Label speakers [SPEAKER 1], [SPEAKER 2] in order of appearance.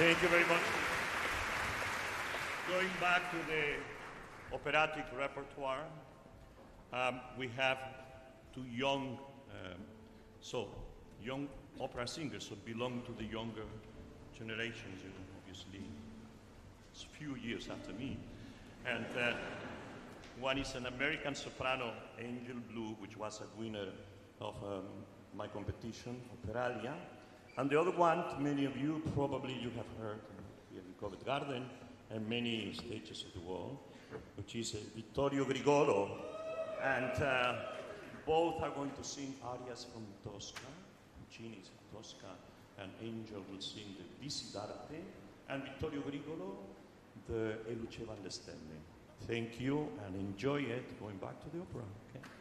[SPEAKER 1] Thank you very much. Going back to the operatic repertoire, we have two young, young opera singers who belong to the younger generations, obviously. It's a few years after me. And one is an American soprano, Angel Blue, which was a winner of my competition, Operalia. And the other one, many of you probably you have heard here in Covent Garden and many stages of the world, which is Vittorio Grigolo. And both are going to sing arias from Tosca. Puccini's Tosca, and Angel will sing the Visidarte, and Vittorio Grigolo, the E luceva alle stelle. Thank you and enjoy it. Going back to the opera. Okay?